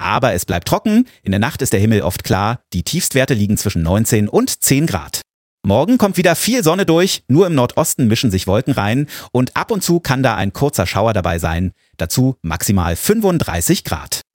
aber es bleibt trocken. In der Nacht ist der Himmel oft klar. Die Tiefstwerte liegen zwischen 19 und 10 Grad. Morgen kommt wieder viel Sonne durch, nur im Nordosten mischen sich Wolken rein und ab und zu kann da ein kurzer Schauer dabei sein. Dazu maximal 35 Grad.